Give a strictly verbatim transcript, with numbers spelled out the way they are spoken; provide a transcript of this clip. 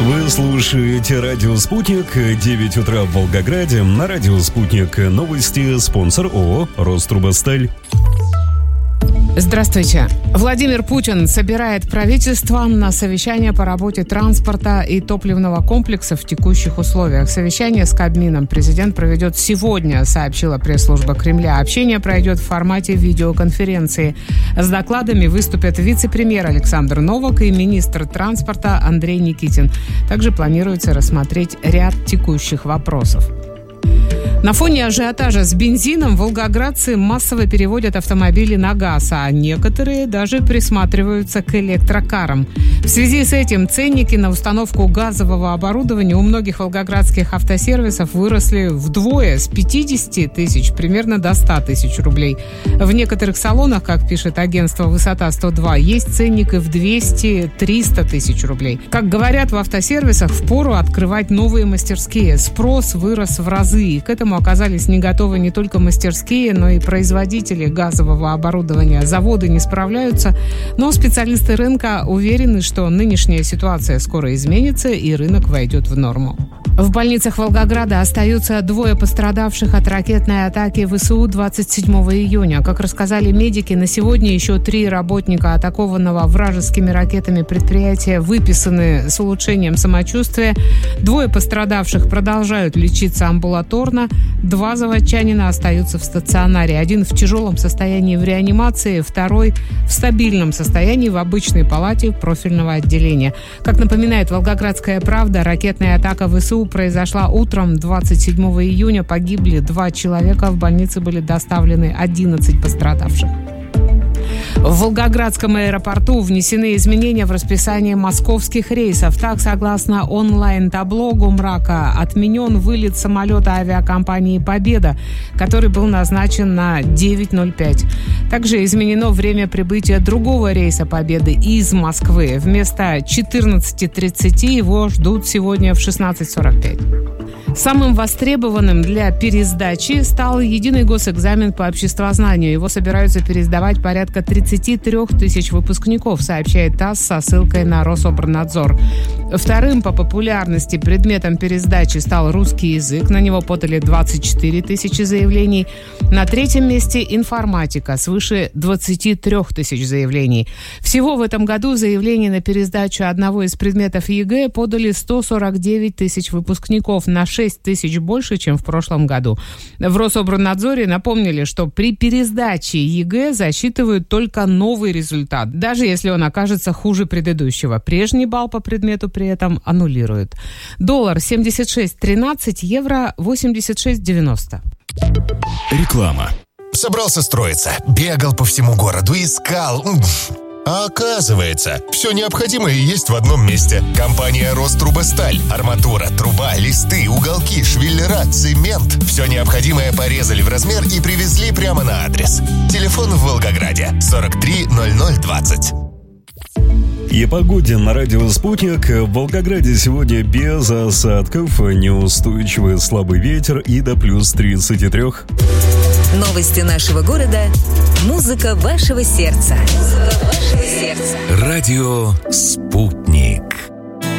Вы слушаете «Радио Спутник», девять утра в Волгограде. На «Радио Спутник» новости, спонсор ООО «Рострубосталь». Здравствуйте. Владимир Путин собирает правительство на совещание по работе транспорта и топливного комплекса в текущих условиях. Совещание с Кабмином президент проведет сегодня, сообщила пресс-служба Кремля. Общение пройдет в формате видеоконференции. С докладами выступят вице-премьер Александр Новак и министр транспорта Андрей Никитин. Также планируется рассмотреть ряд текущих вопросов. На фоне ажиотажа с бензином волгоградцы массово переводят автомобили на газ, а некоторые даже присматриваются к электрокарам. В связи с этим ценники на установку газового оборудования у многих волгоградских автосервисов выросли вдвое, с пятидесяти тысяч примерно до ста тысяч рублей. В некоторых салонах, как пишет агентство «Высота сто два», есть ценник и в двести-триста тысяч рублей. Как говорят в автосервисах, впору открывать новые мастерские. Спрос вырос в разы, и к этому оказались не готовы не только мастерские, но и производители газового оборудования. Заводы не справляются, но специалисты рынка уверены, что нынешняя ситуация скоро изменится и рынок войдет в норму. В больницах Волгограда остаются двое пострадавших от ракетной атаки ВСУ двадцать седьмого июня. Как рассказали медики, на сегодня еще три работника атакованного вражескими ракетами предприятия выписаны с улучшением самочувствия. Двое пострадавших продолжают лечиться амбулаторно. Два заводчанина остаются в стационаре. Один в тяжелом состоянии в реанимации, второй в стабильном состоянии в обычной палате профильного отделения. Как напоминает «Волгоградская правда», ракетная атака ВСУ произошла утром двадцать седьмого июня. Погибли два человека. В больнице были доставлены одиннадцать пострадавших. В Волгоградском аэропорту внесены изменения в расписание московских рейсов. Так, согласно онлайн-табло Гумрака, отменен вылет самолета авиакомпании «Победа», который был назначен на девять ноль пять. Также изменено время прибытия другого рейса «Победы» из Москвы. Вместо четырнадцати тридцати его ждут сегодня в шестнадцать сорок пять. Самым востребованным для пересдачи стал единый госэкзамен по обществознанию. Его собираются пересдавать порядка тридцати трёх тысяч выпускников, сообщает ТАСС со ссылкой на Рособорнадзор. Вторым по популярности предметом пересдачи стал русский язык. На него подали двадцать четыре тысячи заявлений. На третьем месте информатика, свыше двадцати трёх тысяч заявлений. Всего в этом году заявлений на пересдачу одного из предметов ЕГЭ подали сто сорок девять тысяч выпускников, на шесть тысяч больше, чем в прошлом году. В Рособорнадзоре напомнили, что при пересдаче ЕГЭ засчитывают только новый результат, даже если он окажется хуже предыдущего. Прежний балл по предмету при этом аннулируют. Доллар семьдесят шесть тринадцать, евро восемьдесят шесть девяносто. Реклама. Собрался строиться, бегал по всему городу, искал... А оказывается, все необходимое есть в одном месте. Компания «Рострубосталь». Арматура, труба, листы, уголки, швеллера, цемент. Все необходимое порезали в размер и привезли прямо на адрес. Телефон в Волгограде сорок три ноль ноль двадцать. И погоде на «Радио Спутник». В Волгограде сегодня без осадков, неустойчивый слабый ветер и до плюс тридцати трёх. Новости нашего города. Музыка вашего сердца. Музыка вашего сердца. Радио «Спутник».